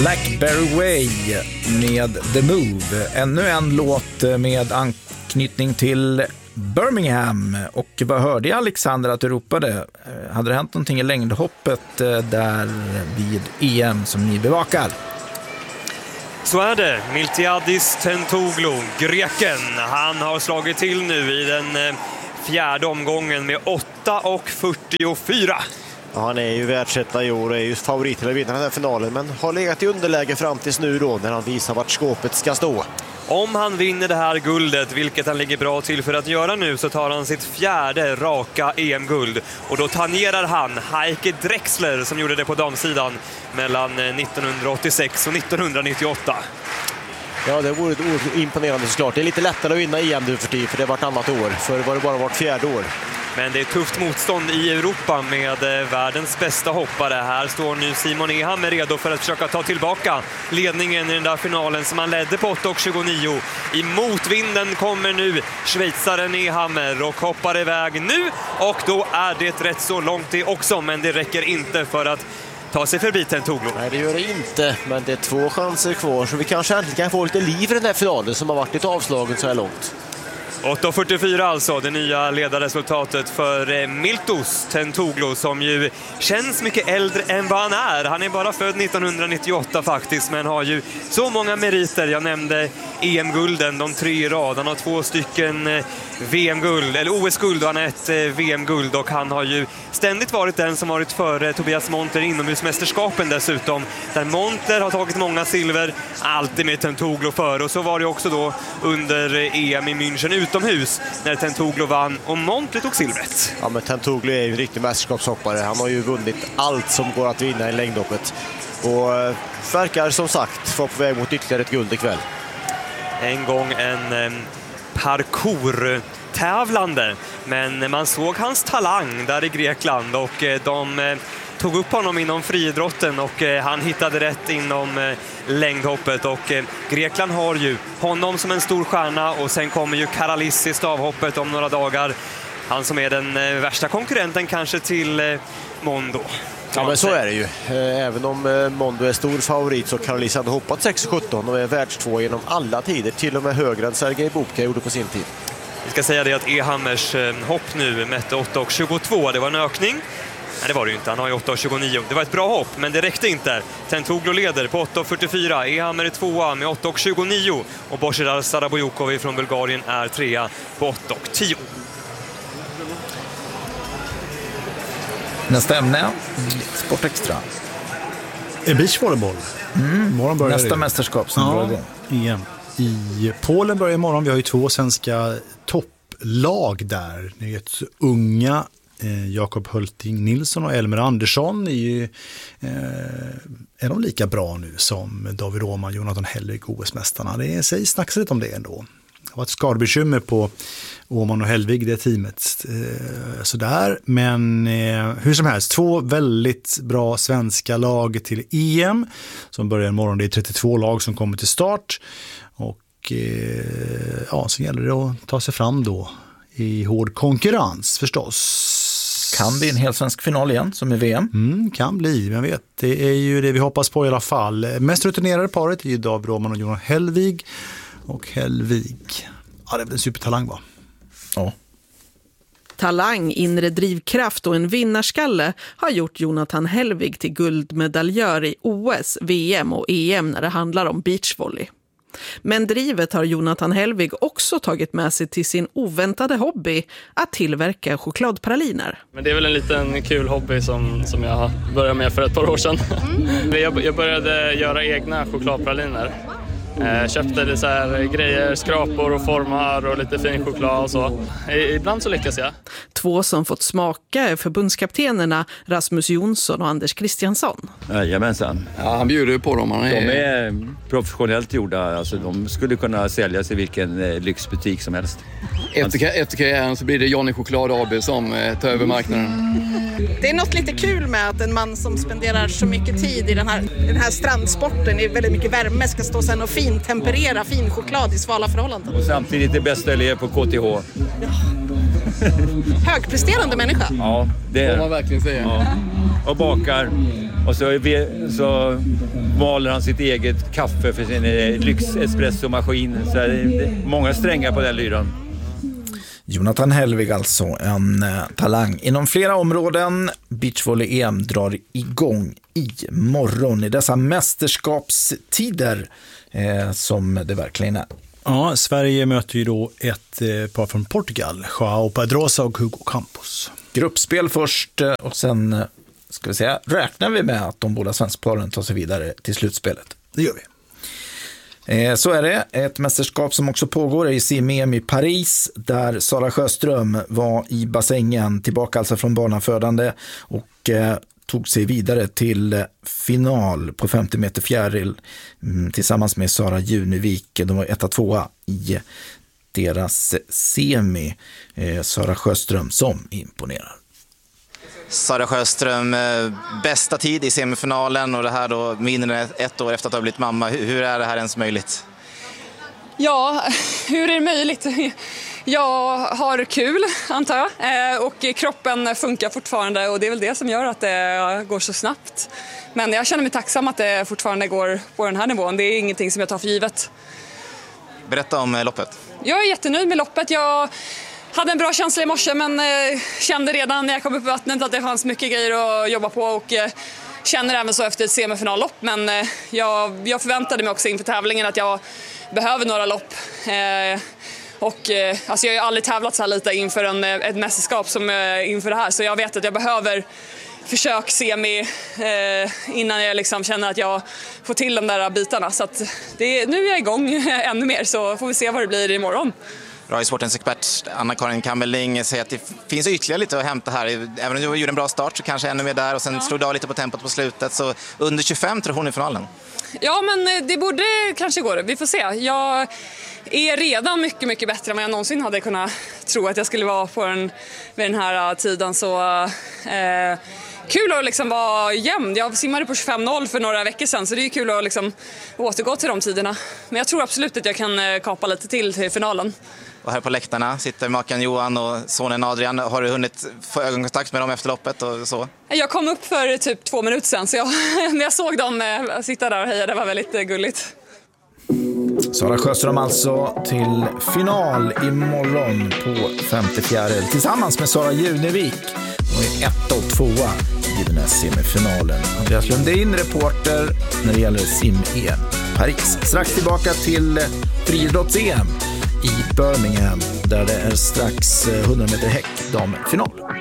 Blackberry Way med The Move. Ännu en låt med anknytning till Birmingham. Och vad hörde jag, Alexander, att du ropade? Hade det hänt någonting i längdhoppet där vid EM som ni bevakar? Så är det. Miltiadis Tentoglou, greken. Han har slagit till nu i den fjärde omgången med 8:44. Ja, han är ju världsetta i år och är ju favorit till att vinna den här finalen, men har legat i underläge fram tills nu då när han visar vart skåpet ska stå. Om han vinner det här guldet, vilket han ligger bra till för att göra nu, så tar han sitt fjärde raka EM-guld. Och då tangerar han Heike Drexler som gjorde det på damsidan mellan 1986 och 1998. Ja, det vore imponerande såklart. Det är lite lättare att vinna EM nu för tid, för det är vartannat år. Förr var det bara vart fjärde år. Men det är tufft motstånd i Europa med världens bästa hoppare. Här står nu Simon Ehammer redo för att försöka ta tillbaka ledningen i den där finalen som han ledde på 8:29. I motvinden kommer nu schweizaren Ehammer och hoppar iväg nu. Och då är det rätt så långt det också, men det räcker inte för att ta sig förbi Tentoglou. Nej, det gör det inte, men det är 2 chanser kvar, så vi kanske äntligen kan få lite liv i den här finalen som har varit lite avslagen så här långt. 8:44 alltså, det nya ledarresultatet för Miltos Tentoglou, som ju känns mycket äldre än vad han är. Han är bara född 1998 faktiskt, men har ju så många meriter. Jag nämnde EM-gulden, de 3 i rad. Han har 2 stycken VM-guld, eller OS-guld, och han har ett VM-guld. Och han har ju ständigt varit den som varit före Tobias Montler inomhusmästerskapen dessutom. Där Montler har tagit många silver, alltid med Tentoglou före. Och så var det också då under EM i München utomhus när Tentoglou vann och Montler tog silvret. Ja, men Tentoglou är ju en riktig mästerskapshoppare. Han har ju vunnit allt som går att vinna i längdhoppet. Och verkar som sagt få på väg mot ytterligare ett guld ikväll. En gång en parkour-tävlande, men man såg hans talang där i Grekland och de tog upp honom inom friidrotten och han hittade rätt inom längdhoppet. Och Grekland har ju honom som en stor stjärna, och sen kommer ju Karalis i stavhoppet om några dagar. Han som är den värsta konkurrenten kanske till Mondo. Ja, men så är det ju. Även om Mondo är stor favorit, så Karalis hade hoppat 6,17 och är världstvå genom alla tider, till och med högre än Sergej Bubka gjorde på sin tid. Vi ska säga det att Ehammers hopp nu mätte 8,22. Det var en ökning. Nej, det var det ju inte. Han har ju 8,29. Det var ett bra hopp, men det räckte inte. Tentoglou leder på 8,44. Ehammer är 2 med 8,29. Och Božidar Sarabojukov från Bulgarien är 3 på 8,10. Nästa ämne, Sportextra. Beachvolleyboll. Nästa mästerskap som drar igång. EM. I Polen börjar imorgon. Vi har ju 2 svenska topplag där. Ni vet, unga Jakob Hulting Nilsson och Elmer Andersson är de lika bra nu som David Åhman, Jonathan Hellvig, OS-mästarna. Det sägs snackas lite om det ändå. Det var ett skadebekymmer på Åhman och Hellvig, det teamet. Sådär. Men hur som helst, 2 väldigt bra svenska lag till EM som börjar imorgon. Det är 32 lag som kommer till start. Och så gäller det att ta sig fram då i hård konkurrens förstås. Kan bli en hel svensk final igen som i VM. Kan bli, men vet. Det är ju det vi hoppas på i alla fall. Mest rutinerade paret är ju David Åhman och Jonathan Hellvig. Och Hellvig, ja, det är väl en supertalang, va? Ja. Talang, inre drivkraft och en vinnarskalle har gjort Jonathan Hellvig till guldmedaljör i OS, VM och EM när det handlar om beachvolley. Men drivet har Jonathan Hellvig också tagit med sig till sin oväntade hobby att tillverka chokladpraliner. Men det är väl en liten kul hobby som jag började med för ett par år sedan. Jag började göra egna chokladpraliner. Köpte lite så här grejer, skrapor och formar och lite fin choklad och så. Ibland så lyckas jag. 2 som fått smaka är förbundskaptenerna Rasmus Jonsson och Anders Kristiansson. Jajamensan. Ja, han bjuder på dem. De är professionellt gjorda. Alltså, de skulle kunna säljas i vilken lyxbutik som helst. Efter karriären så blir det Johnny Choklad AB som tar över marknaden. Det är något lite kul med att en man som spenderar så mycket tid i den här strandsporten i väldigt mycket värme ska stå sen och temperera fin choklad i svala förhållanden. Och samtidigt det bästa elev på KTH. Ja. Högpresterande människa. Ja, det är får man verkligen säga. Ja. Och bakar. Och så maler han sitt eget kaffe för sin lyx-espresso-maskin. Så det är många strängar på den lyran. Jonathan Hellwig alltså, en talang inom flera områden. Beachvolley-EM drar igång i morgon i dessa mästerskapstider som det verkligen är. Ja, Sverige möter ju då ett par från Portugal, Joao Pedrosa och Hugo Campos. Gruppspel först och sen ska vi säga, räknar vi med att de båda svenskparen tar sig vidare till slutspelet. Det gör vi. Så är det. Ett mästerskap som också pågår i sim-EM i Paris där Sara Sjöström var i bassängen, tillbaka alltså från barnafödande och tog sig vidare till final på 50 meter fjäril tillsammans med Sara Junevik. De var 1-2 i deras semi. Sara Sjöström som imponerar. Sara Sjöström, bästa tid i semifinalen och det här då mindre än ett år efter att ha blivit mamma. Hur är det här ens möjligt? Ja, hur är det möjligt? Jag har kul, antar jag, och kroppen funkar fortfarande och det är väl det som gör att det går så snabbt. Men jag känner mig tacksam att det fortfarande går på den här nivån. Det är ingenting som jag tar för givet. Berätta om loppet. Jag är jättenöjd med loppet. Jag hade en bra känsla i morse men kände redan när jag kom upp i vattnet att det fanns mycket grejer att jobba på och känner även så efter ett semifinallopp. Men jag förväntade mig också inför tävlingen att jag behöver några lopp. Alltså jag har ju aldrig tävlat så här lite inför ett mästerskap som inför det här. Så jag vet att jag behöver försök semi innan jag liksom känner att jag får till de där bitarna. Så att nu är jag igång ännu mer så får vi se vad det blir imorgon. Radiosportens expert Anna-Karin Kammerling säger att det finns ytterligare lite att hämta här. Även om du gjorde en bra start så kanske ännu mer där och sen slog du av lite på tempot på slutet. Så under 25 tror hon i finalen. Ja, men det borde kanske gå. Vi får se. Jag är redan mycket, mycket bättre än vad jag någonsin hade kunnat tro att jag skulle vara vid den här tiden. Så kul att liksom vara jämn. Jag simmade på 25.0 för några veckor sedan så det är kul att liksom återgå till de tiderna. Men jag tror absolut att jag kan kapa lite till finalen. Och här på läktarna sitter maken Johan och sonen Adrian. Har du hunnit få ögonkontakt med dem efter loppet och så? Jag kom upp för typ 2 minuter sedan så när jag såg dem sitta där och heja, det var väldigt gulligt. Sara Sjöström alltså till final imorgon på 54 tillsammans med Sara Junevik. Och är 1 och 2 i den här semifinalen. Andreas Lundin, reporter när det gäller sim-EM Paris. Strax tillbaka till friidrotts-EM i Birmingham där det är strax 100 meter häck damfinal.